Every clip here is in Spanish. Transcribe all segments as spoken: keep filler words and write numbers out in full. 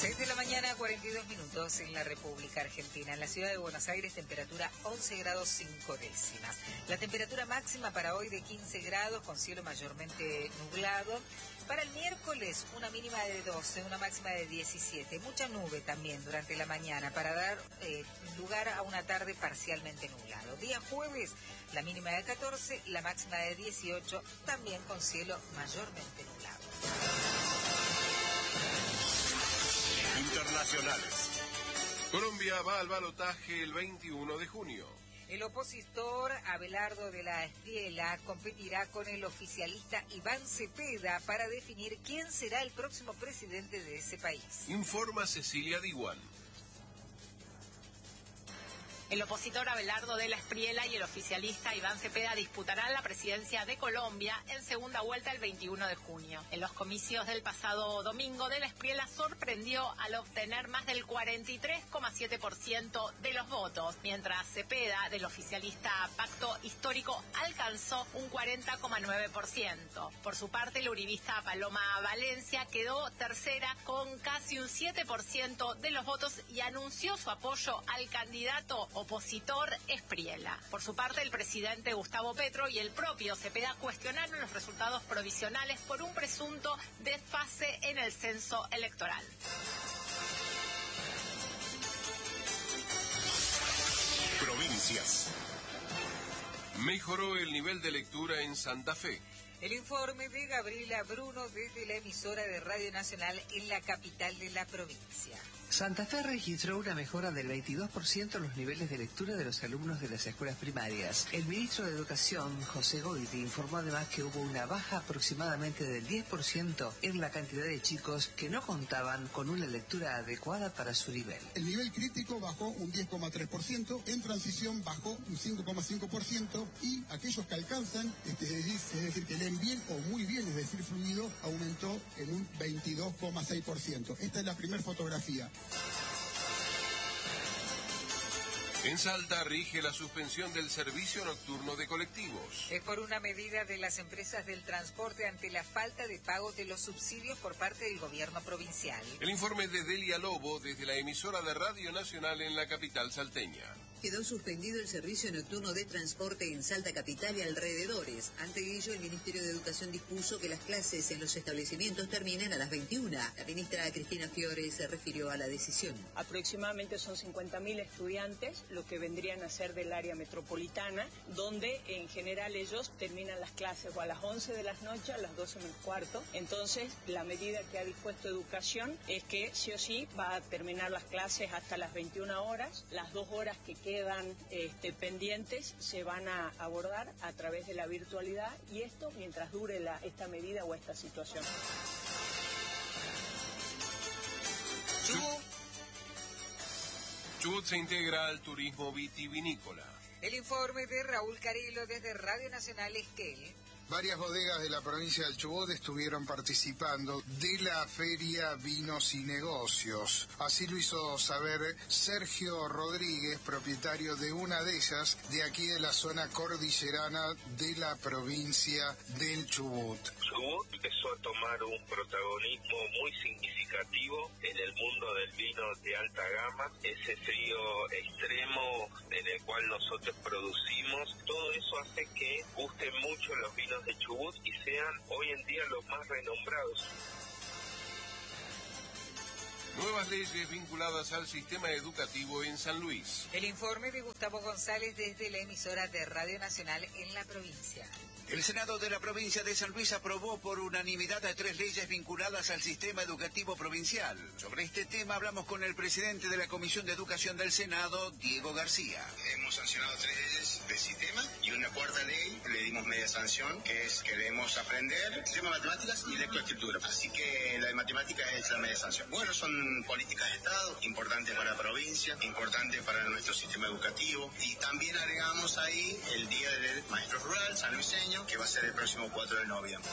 seis de la mañana, cuarenta y dos minutos en la República Argentina. En la ciudad de Buenos Aires, temperatura once grados cinco décimas. La temperatura máxima para hoy de quince grados, con cielo mayormente nublado. Para el miércoles, una mínima de doce, una máxima de diecisiete. Mucha nube también durante la mañana para dar eh, lugar a una tarde parcialmente nublado. Día jueves, la mínima de catorce, la máxima de dieciocho, también con cielo mayormente nublado. Internacionales. Colombia va al balotaje el veintiuno de junio. El opositor Abelardo de la Espriella competirá con el oficialista Iván Cepeda para definir quién será el próximo presidente de ese país. Informa Cecilia Diwan. El opositor Abelardo de la Espriella y el oficialista Iván Cepeda disputarán la presidencia de Colombia en segunda vuelta el veintiuno de junio. En los comicios del pasado domingo, de la Espriella sorprendió al obtener más del cuarenta y tres coma siete por ciento de los votos, mientras Cepeda, del oficialista Pacto Histórico, alcanzó un cuarenta coma nueve por ciento. Por su parte, la uribista Paloma Valencia quedó tercera con casi un siete por ciento de los votos y anunció su apoyo al candidato opositor Espriella. Por su parte, el presidente Gustavo Petro y el propio Cepeda cuestionaron los resultados provisionales por un presunto desfase en el censo electoral. Provincias. Mejoró el nivel de lectura en Santa Fe. El informe de Gabriela Bruno desde la emisora de Radio Nacional en la capital de la provincia. Santa Fe registró una mejora del veintidós por ciento en los niveles de lectura de los alumnos de las escuelas primarias. El ministro de Educación, José Goiti, informó además que hubo una baja aproximadamente del diez por ciento en la cantidad de chicos que no contaban con una lectura adecuada para su nivel. El nivel crítico bajó un diez coma tres por ciento, en transición bajó un cinco coma cinco por ciento y aquellos que alcanzan, este, es, decir, es decir, que leen bien o muy bien, es decir, fluido, aumentó en un veintidós coma seis por ciento. Esta es la primera fotografía. En Salta rige la suspensión del servicio nocturno de colectivos. Es por una medida de las empresas del transporte ante la falta de pago de los subsidios por parte del gobierno provincial. El informe de Delia Lobo desde la emisora de Radio Nacional en la capital salteña. Quedó suspendido el servicio nocturno de transporte en Salta Capital y alrededores. Ante ello, el Ministerio de Educación dispuso que las clases en los establecimientos terminen a las veintiuna. La ministra Cristina Fiore se refirió a la decisión. Aproximadamente son cincuenta mil estudiantes, lo que vendrían a ser del área metropolitana, donde en general ellos terminan las clases o a las once de la noche, a las doce menos cuarto. Entonces, la medida que ha dispuesto Educación es que sí o sí va a terminar las clases hasta las veintiuna horas. Las dos horas que quedan quedan este, pendientes se van a abordar a través de la virtualidad, y esto mientras dure la, esta medida o esta situación. Chubut. Chubut se integra al turismo vitivinícola. El informe de Raúl Carilo desde Radio Nacional Esquel. Varias bodegas de la provincia del Chubut estuvieron participando de la Feria Vinos y Negocios. Así lo hizo saber Sergio Rodríguez, propietario de una de ellas, de aquí de la zona cordillerana de la provincia del Chubut. Chubut empezó a tomar un protagonismo muy significativo en el mundo del vino de alta gama. Ese frío extremo en el cual nosotros producimos, todo eso hace que gusten mucho los vinos de Chubut y sean hoy en día los más renombrados. Nuevas leyes vinculadas al sistema educativo en San Luis. El informe de Gustavo González desde la emisora de Radio Nacional en la provincia. El Senado de la provincia de San Luis aprobó por unanimidad tres leyes vinculadas al sistema educativo provincial. Sobre este tema hablamos con el presidente de la Comisión de Educación del Senado, Diego García. Hemos sancionado tres leyes del sistema y una cuarta ley le dimos media sanción, que es que debemos aprender el sistema de matemáticas y lectoescritura. Así que la de matemáticas es la media sanción. Bueno, son políticas de Estado, importantes para la provincia, importantes para nuestro sistema educativo, y también agregamos ahí el Día del Maestro Rural sanluiseño, que va a ser el próximo cuatro de noviembre.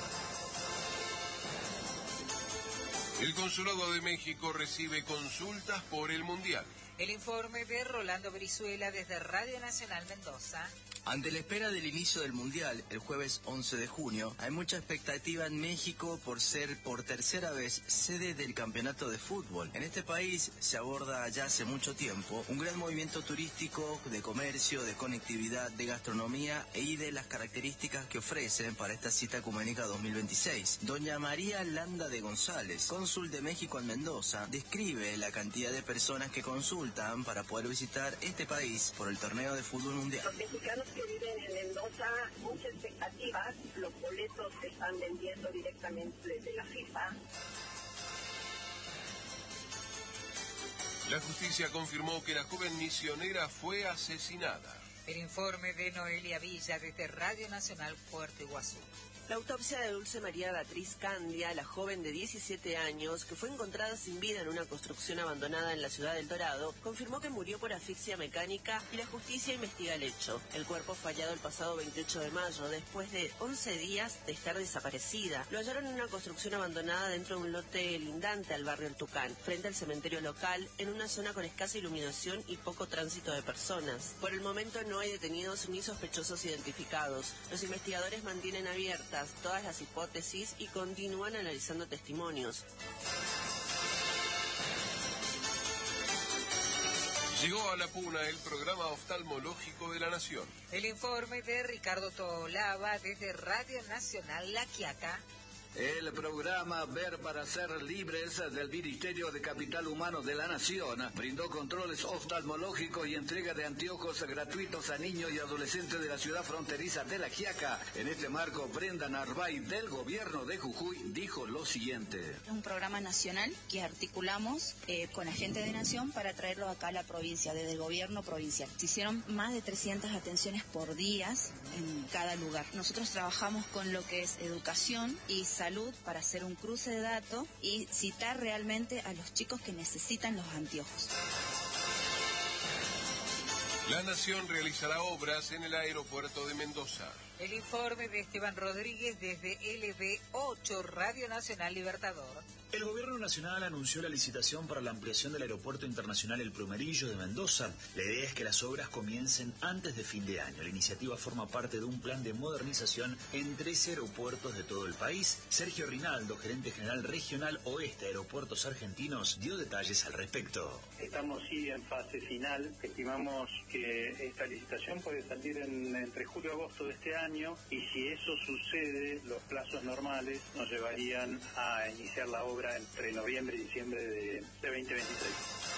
El Consulado de México recibe consultas por el Mundial. El informe de Rolando Brizuela desde Radio Nacional Mendoza. Ante la espera del inicio del Mundial, el jueves once de junio, hay mucha expectativa en México por ser por tercera vez sede del campeonato de fútbol. En este país se aborda ya hace mucho tiempo un gran movimiento turístico, de comercio, de conectividad, de gastronomía y de las características que ofrecen para esta cita ecuménica dos mil veintiséis. Doña María Landa de González, cónsul de México en Mendoza, describe la cantidad de personas que consultan para poder visitar este país por el torneo de fútbol mundial. Los mexicanos que viven en Mendoza, muchas expectativas, los boletos se están vendiendo directamente desde la FIFA. La justicia confirmó que la joven misionera fue asesinada. El informe de Noelia Villa desde Radio Nacional Puerto Iguazú. La autopsia de Dulce María Beatriz Candia, la joven de diecisiete años, que fue encontrada sin vida en una construcción abandonada en la ciudad del Dorado, confirmó que murió por asfixia mecánica y la justicia investiga el hecho. El cuerpo fue hallado el pasado veintiocho de mayo, después de once días de estar desaparecida. Lo hallaron en una construcción abandonada dentro de un lote lindante al barrio El Tucán, frente al cementerio local, en una zona con escasa iluminación y poco tránsito de personas. Por el momento no hay detenidos ni sospechosos identificados. Los investigadores mantienen abiertas todas las hipótesis y continúan analizando testimonios. Llegó a La Puna el programa oftalmológico de la Nación. El informe de Ricardo Tolava desde Radio Nacional La Quiaca. El programa Ver para Ser Libres del Ministerio de Capital Humano de la Nación brindó controles oftalmológicos y entrega de anteojos gratuitos a niños y adolescentes de la ciudad fronteriza de La Quiaca. En este marco, Brenda Narváez del gobierno de Jujuy dijo lo siguiente. Es un programa nacional que articulamos eh, con agentes de Nación para traerlo acá a la provincia, desde el gobierno provincial. Se hicieron más de trescientas atenciones por día en cada lugar. Nosotros trabajamos con lo que es educación y salud para hacer un cruce de datos y citar realmente a los chicos que necesitan los anteojos. La Nación realizará obras en el aeropuerto de Mendoza. El informe de Esteban Rodríguez desde L B ocho, Radio Nacional Libertador. El Gobierno Nacional anunció la licitación para la ampliación del Aeropuerto Internacional El Plumerillo de Mendoza. La idea es que las obras comiencen antes de fin de año. La iniciativa forma parte de un plan de modernización en trece aeropuertos de todo el país. Sergio Rinaldo, gerente general regional Oeste Aeropuertos Argentinos, dio detalles al respecto. Estamos sí en fase final. Estimamos que esta licitación puede salir en, entre julio y agosto de este año, y si eso sucede, los plazos normales nos llevarían a iniciar la obra entre noviembre y diciembre de, de veinte veintitrés.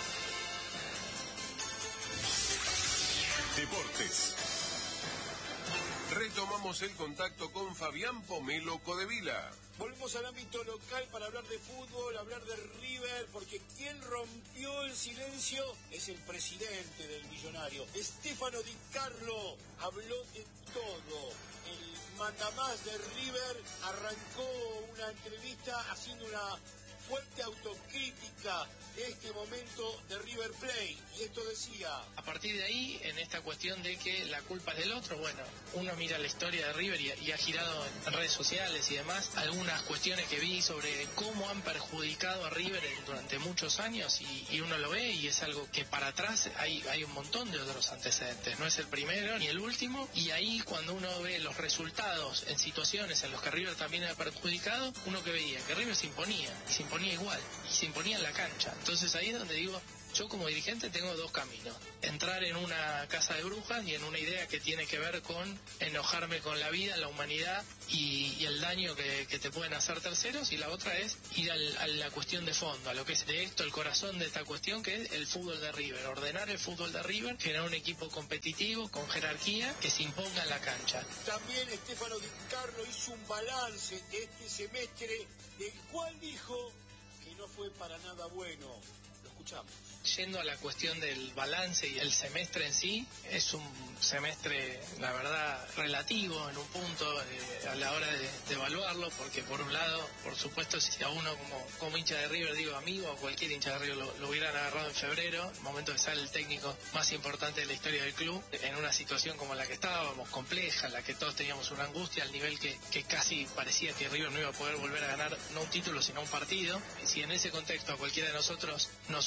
Deportes. Retomamos el contacto con Fabián Pomelo Codevila. Volvemos al ámbito local para hablar de fútbol, hablar de River, porque quien rompió el silencio es el presidente del Millonario. Stefano Di Carlo habló de todo. El mandamás de River arrancó una entrevista haciendo una fuerte autocrítica de este momento de River Plate, y esto decía: a partir de ahí, en esta cuestión de que la culpa es del otro, bueno, uno mira la historia de River y, y ha girado en redes sociales y demás algunas cuestiones que vi sobre cómo han perjudicado a River durante muchos años, y, y uno lo ve y es algo que para atrás hay, hay un montón de otros antecedentes, no es el primero ni el último, y ahí cuando uno ve los resultados en situaciones en las que River también ha perjudicado, uno que veía que River se imponía, y se imponía igual, y se imponía en la cancha. Entonces ahí es donde digo, yo como dirigente tengo dos caminos: entrar en una casa de brujas y en una idea que tiene que ver con enojarme con la vida, la humanidad y, y el daño que, que te pueden hacer terceros, y la otra es ir al, a la cuestión de fondo, a lo que es de esto, el corazón de esta cuestión, que es el fútbol de River, ordenar el fútbol de River, generar un equipo competitivo, con jerarquía, que se imponga en la cancha. También Stefano Di Carlo hizo un balance de este semestre, del cual dijo que no fue para nada bueno. Lo escuchamos. Yendo a la cuestión del balance y el semestre en sí, es un semestre, la verdad, relativo en un punto eh, a la hora de, de evaluarlo, porque por un lado, por supuesto, si a uno como, como hincha de River, digo amigo, o cualquier hincha de River lo, lo hubieran agarrado en febrero, el momento que sale el técnico más importante de la historia del club, en una situación como la que estábamos, compleja, en la que todos teníamos una angustia, al nivel que, que casi parecía que River no iba a poder volver a ganar no un título, sino un partido. Si en ese contexto a cualquiera de nosotros nos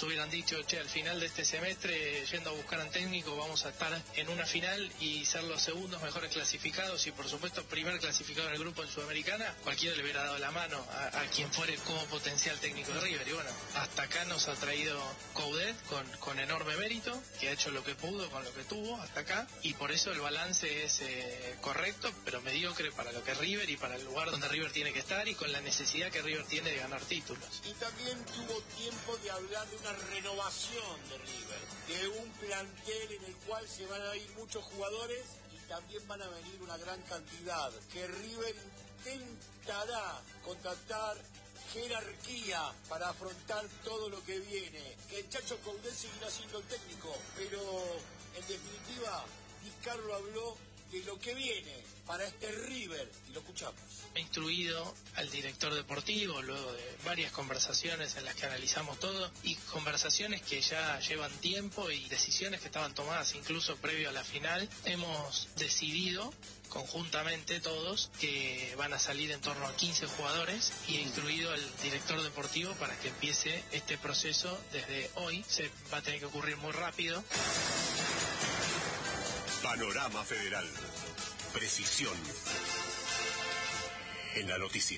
hubieran dicho, che, al final de este semestre, yendo a buscar a un técnico, vamos a estar en una final y ser los segundos mejores clasificados y por supuesto primer clasificado en el grupo en Sudamericana, cualquiera le hubiera dado la mano a, a quien fuere como potencial técnico de River. Y bueno, hasta acá nos ha traído Coudet con, con enorme mérito, que ha hecho lo que pudo con lo que tuvo hasta acá, y por eso el balance es eh, correcto, pero mediocre para lo que es River y para el lugar donde River tiene que estar y con la necesidad que River tiene de ganar títulos. Y también tuvo tiempo de hablar de una renovación de River, de un plantel en el cual se van a ir muchos jugadores y también van a venir una gran cantidad, que River intentará contratar jerarquía para afrontar todo lo que viene, que el Chacho Coudet seguirá siendo el técnico, pero en definitiva Di Carlo habló de lo que viene para este River y lo escuchamos. He instruido al director deportivo luego de varias conversaciones en las que analizamos todo y conversaciones que ya llevan tiempo y decisiones que estaban tomadas incluso previo a la final. Hemos decidido conjuntamente todos que van a salir en torno a quince jugadores y he instruido al director deportivo para que empiece este proceso desde hoy. Se va a tener que ocurrir muy rápido. Panorama Federal. Precisión en la noticia.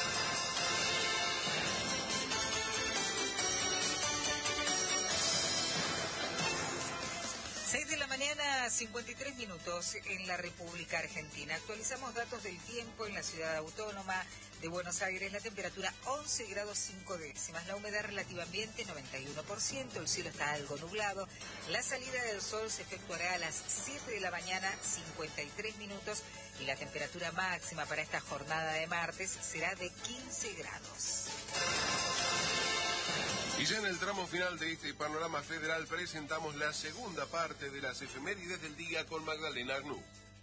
seis de la mañana, cincuenta y tres minutos en la República Argentina. Actualizamos datos del tiempo en la ciudad autónoma de Buenos Aires. La temperatura once grados cinco décimas. La humedad relativa ambiente noventa y uno por ciento. El cielo está algo nublado. La salida del sol se efectuará a las siete de la mañana, cincuenta y tres minutos. Y la temperatura máxima para esta jornada de martes será de quince grados. Y ya en el tramo final de este Panorama Federal presentamos la segunda parte de las efemérides del día con Magdalena Arnú.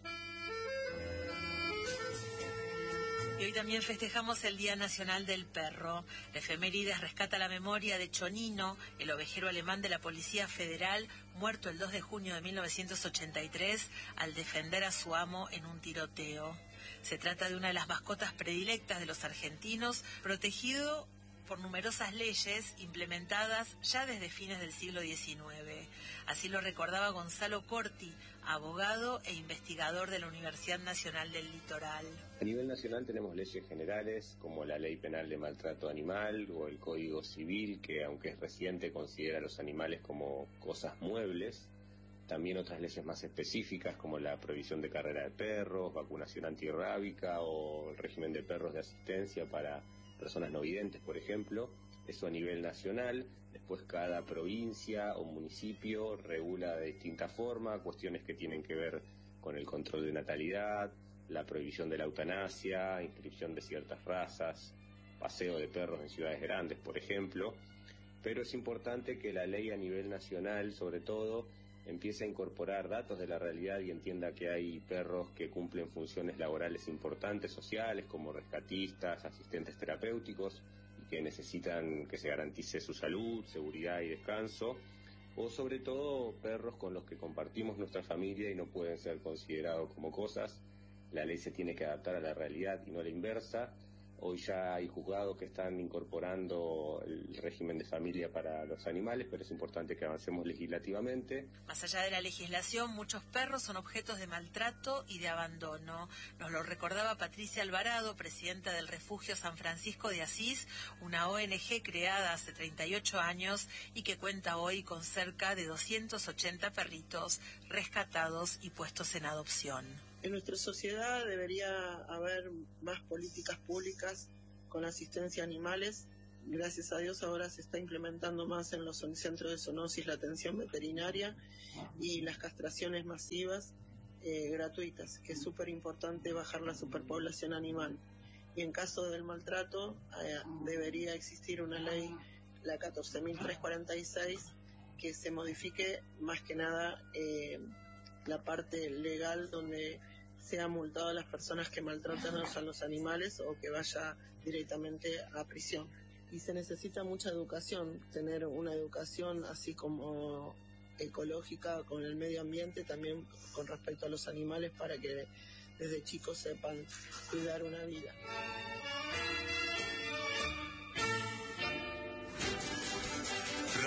Y hoy también festejamos el Día Nacional del Perro. La efemérides rescata la memoria de Chonino, el ovejero alemán de la Policía Federal, muerto el dos de junio de mil novecientos ochenta y tres al defender a su amo en un tiroteo. Se trata de una de las mascotas predilectas de los argentinos, protegido por numerosas leyes implementadas ya desde fines del siglo diecinueve. Así lo recordaba Gonzalo Corti, abogado e investigador de la Universidad Nacional del Litoral. A nivel nacional tenemos leyes generales como la Ley Penal de Maltrato Animal o el Código Civil, que aunque es reciente considera a los animales como cosas muebles. También otras leyes más específicas como la prohibición de carrera de perros, vacunación antirrábica o el régimen de perros de asistencia para personas no videntes, por ejemplo. Eso a nivel nacional. Después cada provincia o municipio regula de distinta forma cuestiones que tienen que ver con el control de natalidad, la prohibición de la eutanasia, inscripción de ciertas razas, paseo de perros en ciudades grandes, por ejemplo. Pero es importante que la ley a nivel nacional, sobre todo, empiece a incorporar datos de la realidad y entienda que hay perros que cumplen funciones laborales importantes, sociales, como rescatistas, asistentes terapéuticos, y que necesitan que se garantice su salud, seguridad y descanso, o sobre todo perros con los que compartimos nuestra familia y no pueden ser considerados como cosas. La ley se tiene que adaptar a la realidad y no a la inversa. Hoy ya hay juzgados que están incorporando el régimen de familia para los animales, pero es importante que avancemos legislativamente. Más allá de la legislación, muchos perros son objetos de maltrato y de abandono. Nos lo recordaba Patricia Alvarado, presidenta del Refugio San Francisco de Asís, una O N G creada hace treinta y ocho años y que cuenta hoy con cerca de doscientos ochenta perritos rescatados y puestos en adopción. En nuestra sociedad debería haber más políticas públicas con asistencia a animales. Gracias a Dios ahora se está implementando más en los centros de zoonosis la atención veterinaria y las castraciones masivas eh, gratuitas, que es súper importante bajar la superpoblación animal. Y en caso del maltrato eh, debería existir una ley, la catorce mil trescientos cuarenta y seis, que se modifique más que nada eh, la parte legal donde sea multado a las personas que maltratan a los animales o que vaya directamente a prisión. Y se necesita mucha educación, tener una educación así como ecológica con el medio ambiente, también con respecto a los animales, para que desde chicos sepan cuidar una vida.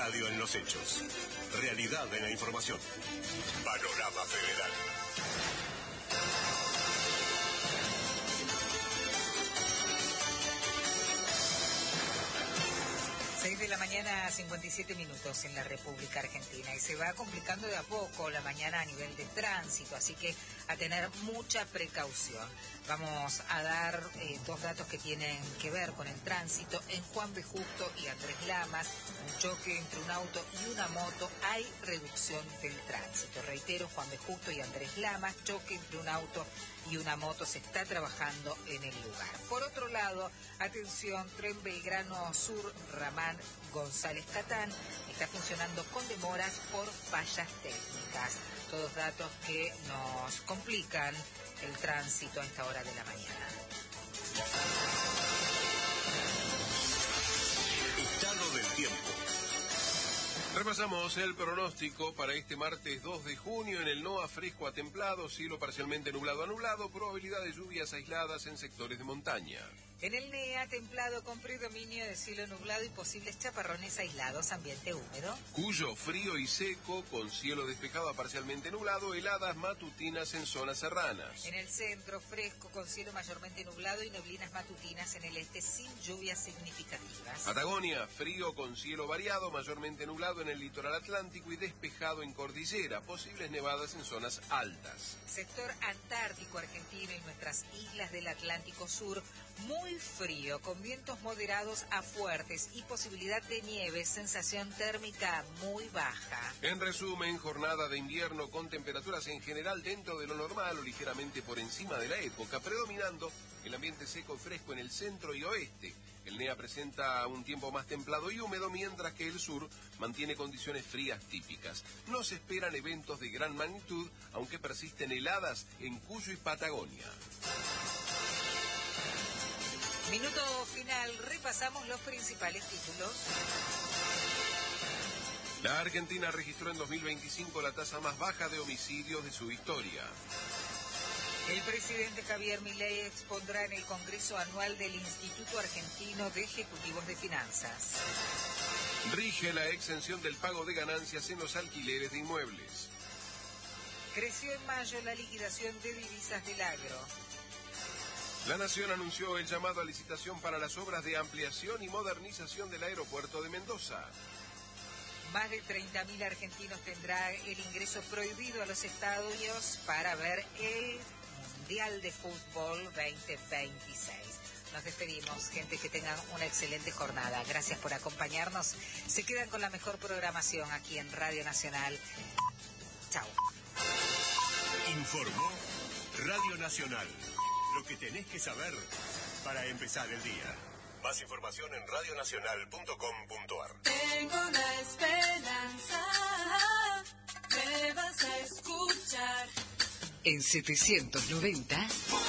Radio en los hechos. Realidad en la información. Panorama Federal. seis de la mañana, cincuenta y siete minutos en la República Argentina, y se va complicando de a poco la mañana a nivel de tránsito, así que a tener mucha precaución. Vamos a dar eh, dos datos que tienen que ver con el tránsito. En Juan B. Justo y Andrés Lamas, un choque entre un auto y una moto, hay reducción del tránsito. Reitero, Juan B. Justo y Andrés Lamas, choque entre un auto y una moto, se está trabajando en el lugar. Por otro lado, atención, tren Belgrano Sur, Ramán González Catán, está funcionando con demoras por fallas técnicas. Todos datos que nos complican el tránsito a esta hora de la mañana. Estado del tiempo. Repasamos el pronóstico para este martes dos de junio. En el N O A, fresco a templado, cielo parcialmente nublado a nublado, probabilidad de lluvias aisladas en sectores de montaña. En el N E A, templado con predominio de cielo nublado y posibles chaparrones aislados, ambiente húmedo. Cuyo, frío y seco, con cielo despejado a parcialmente nublado, heladas matutinas en zonas serranas. En el centro, fresco con cielo mayormente nublado y neblinas matutinas en el este sin lluvias significativas. Patagonia, frío con cielo variado, mayormente nublado en el litoral atlántico y despejado en cordillera, posibles nevadas en zonas altas. Sector antártico argentino y nuestras islas del Atlántico Sur, muy frío, con vientos moderados a fuertes y posibilidad de nieve, sensación térmica muy baja. En resumen, jornada de invierno con temperaturas en general dentro de lo normal o ligeramente por encima de la época, predominando el ambiente seco y fresco en el centro y oeste. El N E A presenta un tiempo más templado y húmedo, mientras que el sur mantiene condiciones frías típicas. No se esperan eventos de gran magnitud, aunque persisten heladas en Cuyo y Patagonia. Minuto final, repasamos los principales títulos. La Argentina registró en dos mil veinticinco la tasa más baja de homicidios de su historia. El presidente Javier Milei expondrá en el Congreso Anual del Instituto Argentino de Ejecutivos de Finanzas. Rige la exención del pago de ganancias en los alquileres de inmuebles. Creció en mayo la liquidación de divisas del agro. La Nación anunció el llamado a licitación para las obras de ampliación y modernización del aeropuerto de Mendoza. Más de treinta mil argentinos tendrá el ingreso prohibido a los estadios para ver el Mundial de Fútbol veinte veintiséis. Nos despedimos, gente, que tengan una excelente jornada. Gracias por acompañarnos. Se quedan con la mejor programación aquí en Radio Nacional. Chao. Informó Radio Nacional. Lo que tenés que saber para empezar el día. Más información en radio nacional punto com punto a r. Tengo la esperanza, me vas a escuchar. En setecientos noventa...